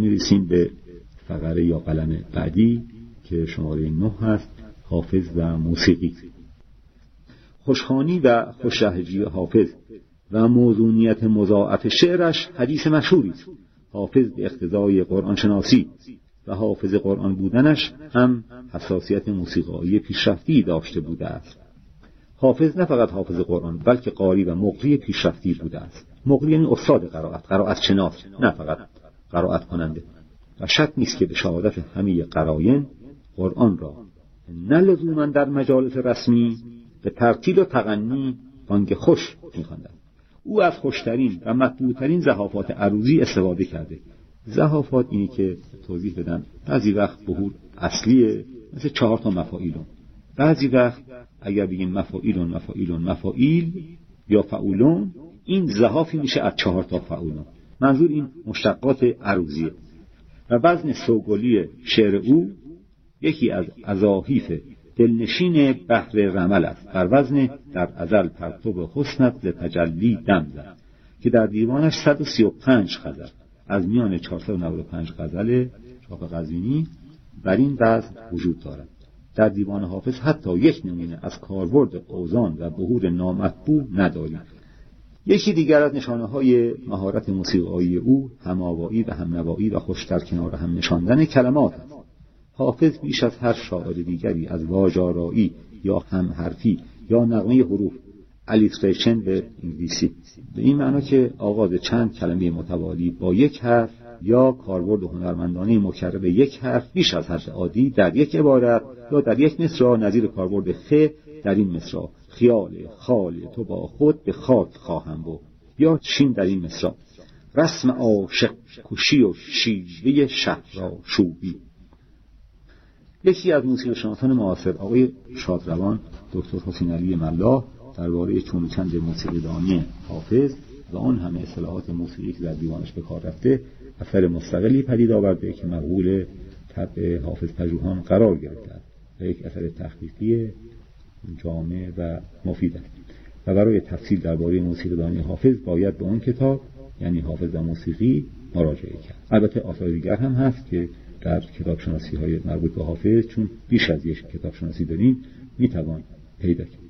می‌رسیم به فقره یا قلم بعدی که شماره 9 هست، حافظ و موسیقی. خوشخوانی و خوش‌لهجگی حافظ و موزونیت مضاعف شعرش حدیث مشهوری است. حافظ به اقتضای قرآن شناسی و حافظ قرآن بودنش هم حساسیت موسیقایی پیشرفتی داشته بوده است. حافظ نه فقط حافظ قرآن بلکه قاری و مقری پیشرفتی بوده است. مقری یعنی استاد قرائت شناس، نه فقط قرائت کننده. و شک نیست که به شهادت همه قراین قرآن را نه لزوما در مجالس رسمی به ترتیل و تغنی بانگ خوش می‌خواندند. او از خوشترین و مطبوع‌ترین ضحافات عروضی استفاده کرده. ضحافات اینی که توضیح بدم، بعضی وقت بهور اصلیه، مثل 4 تا مفاعیلون. بعضی وقت اگر بگیم مفاعیل یا فعولون، این ضحافی میشه از 4 تا فعولون. منظور این مشتقات عروضیه. و وزن سوگلی شعر او یکی از اضاحیف دلنشین بحر رمل است. بر وزن در ازل پرتو حسنت ز تجلی دم زد، که در دیوانش 135 غزل از میان 495 غزل چاپ قزوینی بر این وزن وجود دارد. در دیوان حافظ حتی یک نمونه از کاربرد اوزان و بهور نامطبوع نداریم. یکی دیگر از نشانه‌های مهارت موسیقایی او هم‌آوایی و همنوایی و خوش در کنار هم نشاندن کلمات است. حافظ بیش از هر شاعر دیگری از واژه‌آرایی یا همحرفی یا نغمه حروف، الیتریشن به انگلیسی، به این معنا که آغاز چند کلمه متوالی با یک حرف یا کاربرد هنرمندانه مکرر یک حرف بیش از حد عادی در یک عبارت یا در یک مصرع، نظیر کاربرد خ در این مصرع، خیال خال تو با خود به خاک خواهم برد، یا شین در این مصرع، رسم عاشق کشی و شیوه شهرآشوبی. یکی از موسیقی‌شناسان معاصر، آقای شادروان دکتر حسین علی ملا، درباره چون چند موسیقی‌دانی حافظ و آن همه اصطلاحات موسیقی که در دیوانش به کار رفته، اثر مستقلی پدید آورده که مقبول طبع حافظ پژوهان قرار گرفته است و یک اثر تحقیقی جامع و مفید است. و برای تفصیل درباره موسیقی‌دانی حافظ باید به اون کتاب، یعنی حافظ و موسیقی، مراجعه کرد. البته آثار دیگر هم هست که در کتابشناسی‌های مربوط به حافظ، چون بیش از یک کتابشناسی داریم، میتوان پیدا کرد.